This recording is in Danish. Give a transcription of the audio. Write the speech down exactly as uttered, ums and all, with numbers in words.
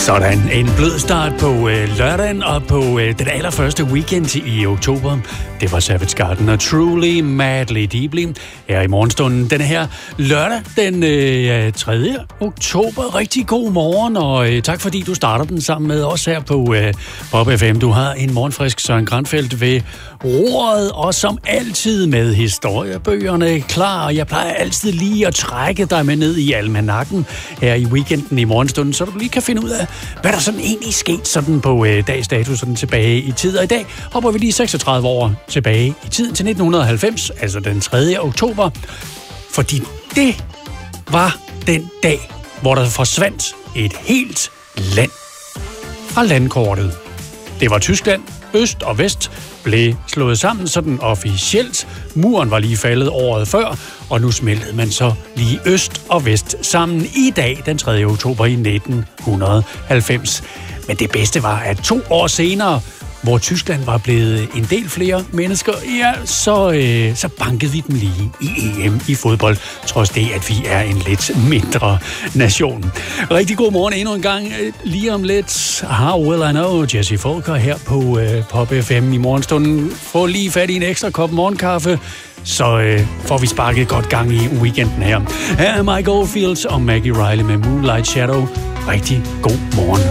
Sådan, en blød start på øh, lørdagen og på øh, den allerførste weekend i oktober. Det var Savage Garden og Truly Madly Deeply her i morgenstunden. Den her lørdag, den øh, tredje oktober. Rigtig god morgen, og øh, tak fordi du starter den sammen med os her på øh, Pop F M. Du har en morgenfrisk Søren Granfeldt ved roret, og som altid med historiebøgerne klar. Jeg plejer altid lige at trække dig med ned i almanakken her i weekenden i morgenstunden, så du lige kan finde ud af, hvad der sådan egentlig skete sådan på øh, dags dato, sådan tilbage i tid. Og i dag hopper vi lige seksogtredive år tilbage i tiden til nitten halvfems, altså den tredje oktober, fordi det var den dag, hvor der forsvandt et helt land fra landkortet. Det var Tyskland. Øst og vest blev slået sammen sådan officielt. Muren var lige faldet året før, og nu smeltede man så lige øst og vest sammen i dag, den tredje oktober i nitten halvfems. Men det bedste var, at to år senere, hvor Tyskland var blevet en del flere mennesker, ja, så, øh, så bankede vi dem lige i E M i fodbold, trods det, at vi er en lidt mindre nation. Rigtig god morgen endnu en gang. Lige om lidt, How Will I Know, Jesse Folker her på øh, Pop F M i morgenstunden. Få lige fat i en ekstra kop morgenkaffe, så øh, får vi sparket godt gang i weekenden her. Her er Mike Oldfields og Maggie Riley med Moonlight Shadow. Rigtig god morgen.